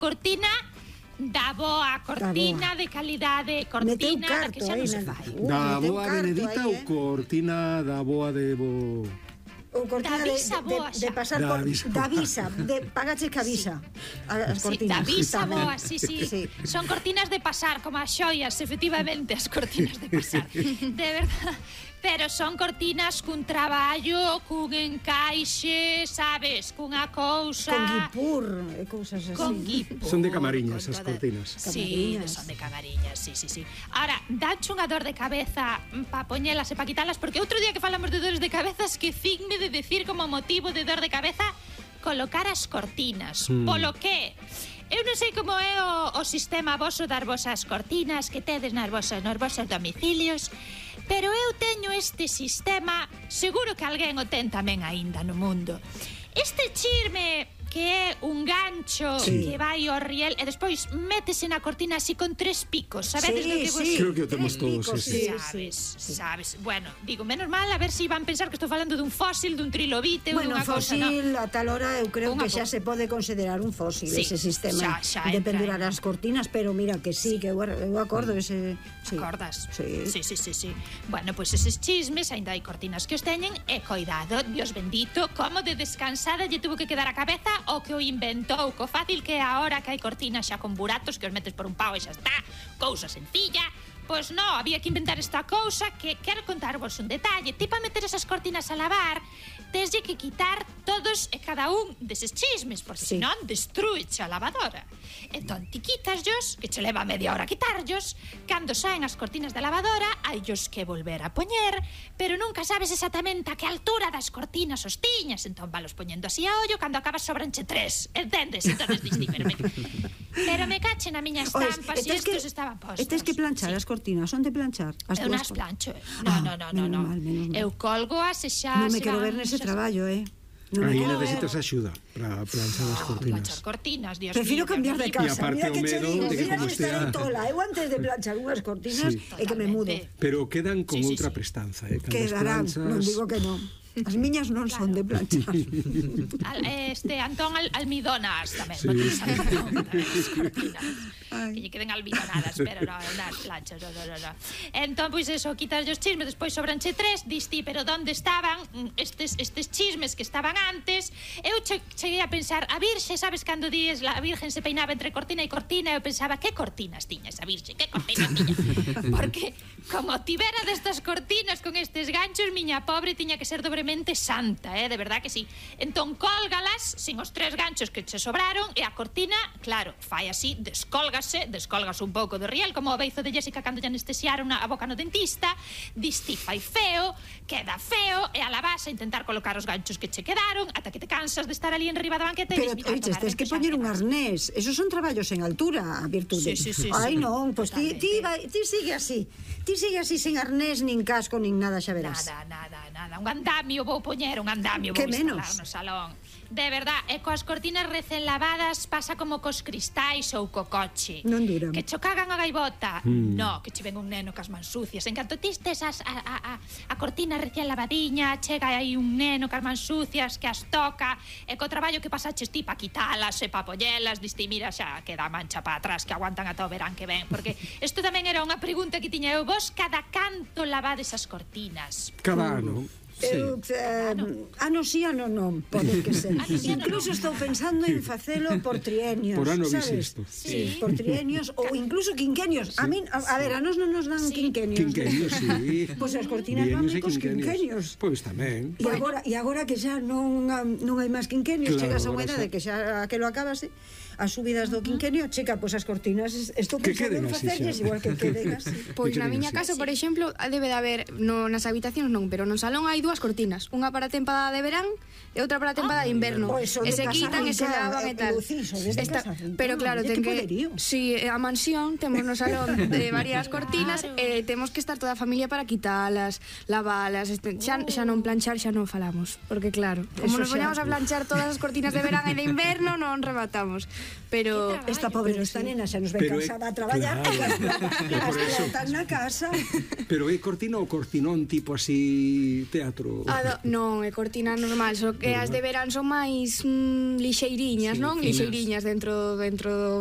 cortina da boa, cortina de calidade, cortina da que xa non se fai. Da boa Benedita ou cortina da boa de bo... Ou cortina de pasar por... Da visa, de pagache que avisa as cortinas. Da visa boa, sí. Son cortinas de pasar, como as xoias, efectivamente, as cortinas de pasar. De verdad. Pero son cortinas cun traballo, cun encaixe, sabes, cunha cousa... Con guipur e cousas así. Con guipur. Son de camariñas as cortinas. Sí, son de camariñas, sí. Ahora, danche unha dor de cabeza pa poñelas e pa quitalas, porque outro día que falamos de dores de cabezas que cinme de decir como motivo de dor de cabeza colocar as cortinas. Polo que... Eu non sei como é o sistema voso dar vosas cortinas que tedes nos vosos domicilios, pero eu teño este sistema, seguro que alguén o ten tamén aínda no mundo. Este chirme que é un gancho que vai ao riel e despois métese na cortina así con 3 picos, sabedes do que vos... Creo que o temos todos, Sabes. Bueno, digo, menos mal, a ver se van pensar que estou falando dun fósil, dun trilobite ou dunha cousa, non? Bueno, fósil, a tal hora eu creo que xa se pode considerar un fósil, ese sistema de pendurar as cortinas, pero mira que sí, que eu acordo ese... Acordas? Sí. Bueno, pois eses chismes, ainda hai cortinas que os teñen, e coidado, Dios bendito, como de descansada lle tuvo que quedar a cabeza o que o inventou, co fácil que é ahora que hai cortinas xa con buratos que os metes por un pau e xa está, cousa sencilla. Pois non, había que inventar esta cousa que quero contarvos un detalle. Ti para meter esas cortinas a lavar teslle que quitar todos e cada un deses chismes, porque senón destrúeche a lavadora. Entón, ti quitaslos, que che leva media hora quitarlos, cando saen as cortinas da lavadora, haillos que volver a poñer, pero nunca sabes exactamente a que altura das cortinas os tiñas, entón valos poñendo así a ollo, cando acabas sobranche 3, entendes? Entón dixi, pero me cachen a miña estampa se estos estaban postos. Tes que planchar as cortinas, son de planchar? Eu nas plancho, non. Eu colgoas e xa... Non me quero ver nese traballo, Aí necesitas axuda para planchar as cortinas. Planchar cortinas, Dios mío. Prefiro cambiar de casa. E aparte o medo de que como estea... Eu antes de planchar unhas cortinas é que me mudo. Pero quedan con outra prestanza, Quedarán, non digo que non. As miñas non son de planchar. Antón almidonas tamén, as cortinas. Que lle queden almidonadas, pero non nas planchas, non. Entón, pois eso, quitas os chismes, despois sobranche 3, diste, pero onde estaban estes chismes que estaban antes? Eu cheguei a pensar, a Virxe, sabes cando díes a Virgen se peinaba entre cortina e cortina, eu pensaba, que cortinas tiña esa Virxe, que cortinas tiña? Porque, como tivera destas cortinas con estes ganchos, miña pobre tiña que ser dobremente santa, de verdad que sí. Entón, cólgalas, sin os 3 ganchos que che sobraron, e a cortina, claro, fai así, descólgase un pouco do riel, como o beizo de Jessica cando lle anestesiaron a boca no dentista, diste, fai feo, queda feo, e a la vas a intentar colocar os ganchos que che quedaron, ata que te cansas de estar ali enriba da banqueta. Pero, tens que poñer un arnés, esos son traballos en altura, a virtude. Ai, non, pois ti sigue así, sen arnés, nin casco, nin nada, xa verás. Nada, un andamio vou poñer, vou instalar no salón. De verdad, e coas cortinas recén lavadas pasa como cos cristais ou co coche. Non duran. Que cho cagan a gaivota. No, que che ven un neno cas mans sucias. En canto tistes a cortina recén lavadiña, chega aí un neno cas mans sucias que as toca, e co traballo que pasaches ti pa quitalas e pa pollelas, diste, mira, xa queda mancha pa atrás que aguantan ata o verán que ven. Porque isto tamén era unha pregunta que tiña eu. Vos cada canto lavades as cortinas? Cada ano. Ano sí, ano non, pode que ser. Incluso estou pensando en facelo por trienios. Por ano bisiesto. Sí, por trienios ou incluso quinquenios. A min, a ver, a nos non nos dan quinquenios. Quinquenios, sí. Pois as cortinas van cos quinquenios. Pois tamén. E agora que xa non hai máis quinquenios, chegas a unha idade que xa aquelo acabase, as subidas do quinquenio, checa, pois as cortinas estou pensando en facerlles igual que queden así. Pois na miña casa, por exemplo, debe de haber nas habitacións non, pero no salón hai 2 cortinas, unha para a tempada de verán e outra para a tempada de inverno. E se quitan e se lavan e tal. Pero claro, ten que si a mansión temos no salón de varias cortinas e temos que estar toda a familia para quitalas, lavalas, xa non planchar, xa non falamos, porque claro, como nos poñamos a planchar todas as cortinas de verán e de inverno non rematamos. pero esta pobre esta nena xa nos ven cansada a traballar, as están na casa. Pero é cortina ou cortinón tipo así teatro? Non, é cortina normal, só que as de verán son máis lixeiriñas, non? Lixeiriñas dentro